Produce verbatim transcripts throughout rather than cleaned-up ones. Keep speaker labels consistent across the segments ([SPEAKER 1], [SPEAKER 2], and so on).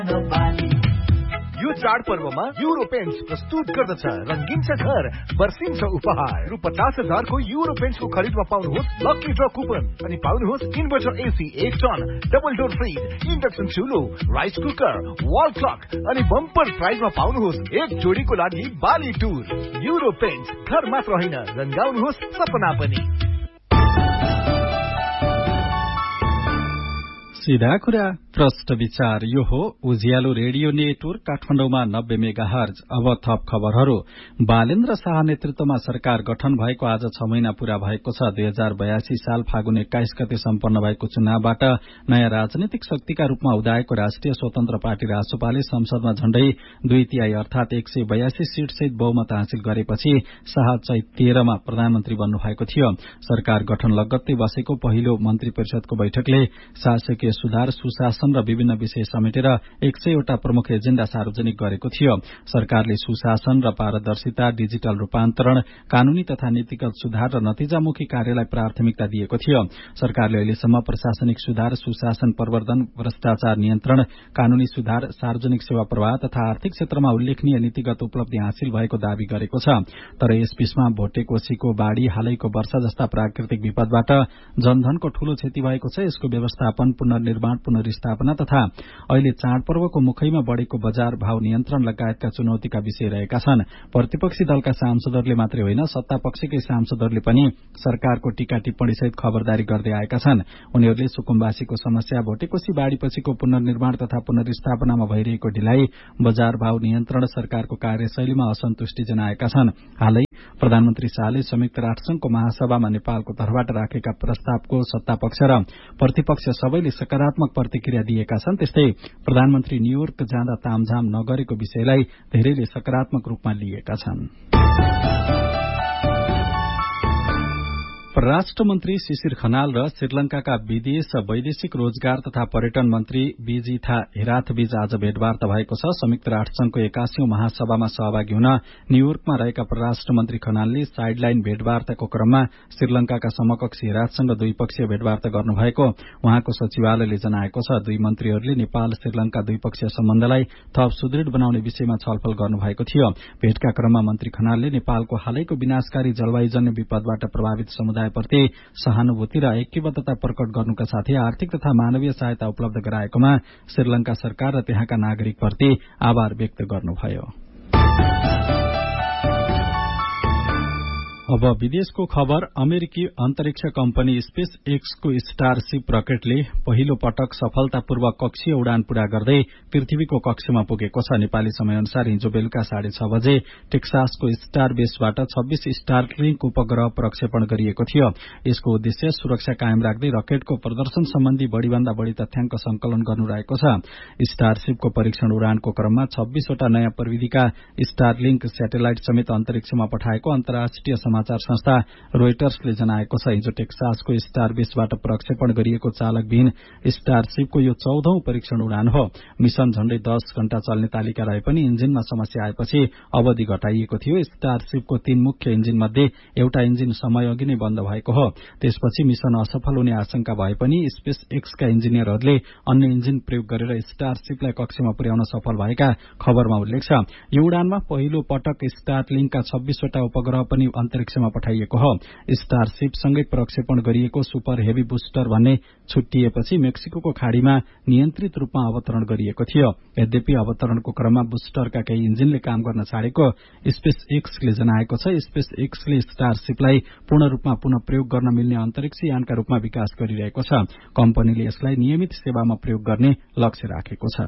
[SPEAKER 1] यो चाडपर्वमा euro paints प्रस्तुत गर्दछ रंगीन छ घर बर्सिन्छ उपहार रु पचास हजारको युरो पेन्ट्सको खरिदमा पाउनुहोस् लकी ड्र कुपन अनि पाउनुहोस् इन्भर्टर एसी एक ton double door fridge induction चुलो rice cooker wall clock अनि बम्पर प्राइजमा पाउनुहोस् एक जोडीको लागि बाली टुर। युरो पेन्ट्स घर मात्र होइन रंगाउनुहोस् सपना पनि।
[SPEAKER 2] सीधा कुरा प्रष्ट विचार। यो हो उज्यालो रेडियो नेटवर्क काठमाडौँमा नब्बे मेगा हर्ज। अब थप खबरहरू। बालेन्द्र शाह नेतृत्वमा सरकार गठन भएको आज छ महिना पूरा भएको छ। दुई हजार बयासी साल फागुन एक्काइस गते सम्पन्न भएको चुनावबाट नयाँ राजनीतिक शक्तिका रूपमा उदाएको राष्ट्रिय स्वतन्त्र पार्टी रासोपाले संसदमा झण्डै दुई तिहाई अर्थात एक सय बयासी सीट सहित बहुमत हासिल गरेपछि शाह चैत तेह्रमा प्रधानमन्त्री बन्नु भएको थियो। सरकार गठन लगत्तै बसेको पहिलो मन्त्री परिषदको बैठकले शासकीय सुधार सुशासन र विभिन्न विषय समेटेर एक सयवटा प्रमुख एजेण्डा सार्वजनिक गरेको थियो। सरकारले सुशासन र पारदर्शिता, डिजिटल रूपान्तरण, कानूनी तथा नीतिगत सुधार र नतिजामुखी कार्यलाई प्राथमिकता दिएको थियो। सरकारले अहिलेसम्म प्रशासनिक सुधार, सुशासन प्रवर्धन, भ्रष्टाचार नियन्त्रण, कानूनी सुधार, सार्वजनिक सेवा प्रवाह तथा आर्थिक क्षेत्रमा उल्लेखनीय नीतिगत उपलब्धि हासिल भएको दावी गरेको छ। तर यस बीचमा भोटेकोसीको बाढ़ी, हालैको वर्षा जस्ता प्राकृतिक विपदबाट जनधनको ठूलो क्षति भएको छ। यसको व्यवस्थापन, पुनर्निर्माण, पुनर्स्थापना तथा अहिले चाडपर्वको मुखैमा बढ़ेको बजार भाव नियन्त्रण लगायतका चुनौतीका विषय रहेका छन्। प्रतिपक्षी दलका सांसदहरूले मात्रै होइन, सत्तापक्षकै सांसदहरूले पनि सरकारको टीका टिप्पणी सहित खबरदारी गर्दै आएका छन्। उनीहरूले सुकुम्बासीको समस्या, भोटेकोसी बाढ़ीपछिको पुनर्निर्माण तथा पुनर्स्थापनामा भइरहेको ढिलाइ, बजार भाव नियन्त्रण, सरकारको कार्यशैलीमा असन्तुष्टि जनाएका छन्। हालै प्रधानमन्त्री शाहले संयुक्त राष्ट्रसंघको महासभामा नेपालको तर्फबाट राखेका प्रस्तावको सत्तापक्ष र प्रतिपक्ष सबैले सकारात्मक प्रतिक्रिया दिएका छन्। त्यस्तै प्रधानमन्त्री न्यूयोर्क जाँदा तामझाम नगरेको विषयलाई धेरैले सकारात्मक रूपमा लिएका छन्। परराष्ट्र मन्त्री शिशिर खनाल र श्रीलंकाका विदेश वैदेशिक रोजगार तथा पर्यटन मन्त्री बिजिथा हेराथबीच आज भेटवार्ता भएको छ। संयुक्त राष्ट्रसंघको एकासीौं महासभामा सहभागी हुन न्यूयोर्कमा रहेका परराष्ट्र मन्त्री खनालले साइडलाइन भेटवार्ताको क्रममा श्रीलंकाका समकक्ष हेराथसँग द्विपक्षीय भेटवार्ता गर्नुभएको उहाँको सचिवालयले जनाएको छ। दुई मन्त्रीहरूले नेपाल श्रीलंका द्विपक्षीय सम्बन्धलाई थप सुदृढ़ बनाउने विषयमा छलफल गर्नुभएको थियो। भेटका क्रममा मन्त्री खनालले नेपालको हालैको विनाशकारी जलवायुजन्य विपदबाट प्रभावित समुदाय प्रति सहानुभूति र ऐक्यबद्धता प्रकट गर्नुका साथै आर्थिक तथा मानवीय सहायता उपलब्ध गराएकोमा श्रीलंका सरकार र त्यहाँका नागरिकप्रति आभार व्यक्त गर्नुभयो। अब विदेशको खबर। अमेरिकी अन्तरिक्ष कम्पनी स्पेस एक्सको स्टारशिप रकेटले पहिलो पटक सफलतापूर्वक कक्षीय उडान पूरा गर्दै पृथ्वीको कक्षमा पुगेको छ। नेपाली समय अनुसार हिजो बेलुका साढे छ बजे टेक्सासको स्टार बेसबाट छब्बीस स्टारलिंक उपग्रह प्रक्षेपण गरिएको थियो। यसको उद्देश्य सुरक्षा कायम राख्दै रकेटको प्रदर्शन सम्बन्धी बढ़ीभन्दा बढ़ी तथ्याङ्क संकलन गर्नु रहेको छ। स्टारशिपको परीक्षण उडानको क्रममा छब्बीसवटा नयाँ प्रविधिका स्टारलिंक स्याटेलाइट समेत अन्तरिक्षमा पठाएको अन्तर्राष्ट्रिय समाचार संस्था रोइटर्सले जनाएको छ। हिजो टेक्सासको स्टार बेसबाट प्रक्षेपण गरिएको चालकविहीन स्टारशिपको यो चौधौं परीक्षण उडान हो। मिशन झण्डै दस घण्टा चल्ने तालिका रहे पनि इन्जिनमा समस्या आएपछि अवधि घटाइएको थियो। स्टारशिपको तीन मुख्य इन्जिन मध्ये एउटा इन्जिन समयअघि नै बन्द भएको हो। त्यसपछि मिशन असफल हुने आशंका भए पनि स्पेस एक्सका इन्जिनियरहरूले अन्य इन्जिन प्रयोग गरेर स्टारशिपलाई कक्षमा पुर्याउन सफल भएका खबरमा उल्लेख छ। यो उडानमा पहिलो पटक स्टारलिंकका छब्बीसवटा उपग्रह पनि अन्तरिक्षमा पठाइएको हो। स्टारशिपसँगै प्रक्षेपण गरिएको सुपर हेभी बुस्टर भन्ने छुट्टिएपछि मेक्सिको खाड़ीमा नियन्त्रित रूपमा अवतरण गरिएको थियो। यद्यपि अवतरणको क्रममा बुस्टरका केही इन्जिनले काम गर्न छाडेको स्पेस एक्सले जनाएको छ। स्पेस एक्सले स्टारशिपलाई पूर्ण रूपमा पुनः प्रयोग गर्न मिल्ने अन्तरिक्ष यानका रूपमा विकास गरिरहेको छ। कम्पनीले यसलाई नियमित सेवामा प्रयोग गर्ने लक्ष्य राखेको छ।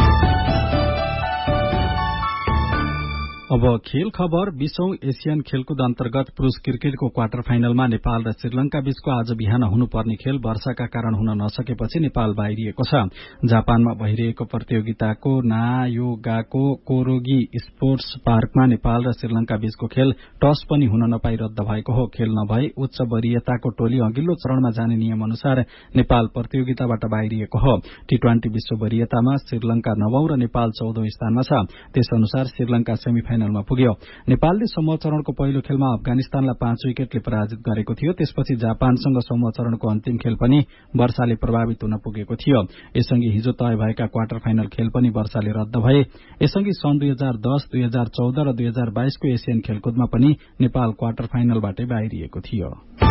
[SPEAKER 2] अब खेल खबर। बीसौं एशियन खेलकुद अन्तर्गत पुरूष क्रिकेटको क्वार्टर फाइनलमा नेपाल र श्रीलंका बीचको आज बिहान हुनुपर्ने खेल वर्षाका कारण हुन नसकेपछि नेपाल बाहिरिएको छ। जापानमा भइरहेको प्रतियोगिताको नायोगाको कोरोगी स्पोर्ट्स पार्कमा नेपाल र श्रीलंका बीचको खेल टस पनि हुन नपाई रद्द भएको हो। खेल नभई उच्च वरीयताको टोली अघिल्लो चरणमा जाने नियम अनुसार नेपाल प्रतियोगिताबाट बाहिरिएको हो। टी ट्वेन्टी विश्व वरीयतामा श्रीलंका नवौं र नेपाल चौधौं स्थानमा छ। त्यस अनुसार श्रीलंका सेमिफाइनल फाइनलमा पुग्यो। नेपालले समूह चरणको पहिलो खेलमा अफगानिस्तानलाई पाँच विकेटले पराजित गरेको थियो। त्यसपछि जापानसँग समूह चरणको अन्तिम खेल पनि वर्षाले प्रभावित हुन पुगेको थियो। यसअघि हिजो तय भएका क्वार्टर फाइनल खेल पनि वर्षाले रद्द भए। यसअघि सन् दुई हजार दस दुई हजार चौध र दुई हजार बाइसको एसियन खेलकुदमा पनि नेपाल क्वार्टर फाइनलबाटै बाहिरिएको थियो।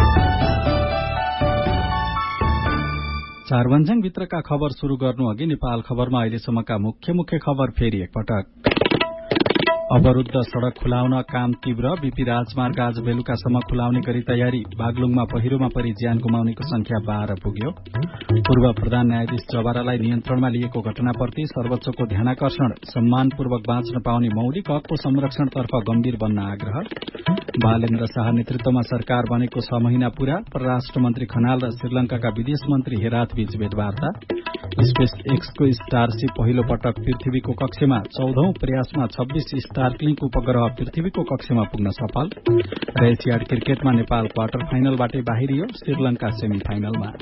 [SPEAKER 2] चारभन्ज्याङ भित्रका खबर शुरू गर्नु अघि नेपाल खबरमा अहिलेसम्मका मुख्य मुख्य खबर फेरि एकपटक। अवरूद्ध सड़क खुलाउन काम तीव्र, बीपी राजमार्ग आज बेलुकासम्म खुलाउने गरी तयारी। बागलुङमा पहिरोमा परि ज्यान गुमाउनेको संख्या बाह्र पुग्यो। पूर्व प्रधान न्यायाधीश जबारालाई नियन्त्रणमा लिएको घटनाप्रति सर्वोच्चको ध्यानाकर्षण। सम्मानपूर्वक बाँच्न पाउने मौलिक हकको संरक्षणतर्फ गम्भीर बन्न आग्रह। बालेन्द्र शाह नेतृत्वमा सरकार बनेको छ महिना पूरा। परराष्ट्र मन्त्री खनाल र श्रीलंकाका विदेश मन्त्री हेरात बीच भेटवार्ता। स्पेस एक्सको स्टारशिप पहिलो पटक पृथ्वीको कक्षमा। चौधौं प्रयासमा छब्बीस स्टारलिंक उपग्रह पृथ्वीको कक्षमा पुग्न सफल। र एसियाड क्रिकेटमा नेपाल क्वार्टर फाइनलबाटै बाहिरियो, श्रीलंका सेमी फाइनलमा।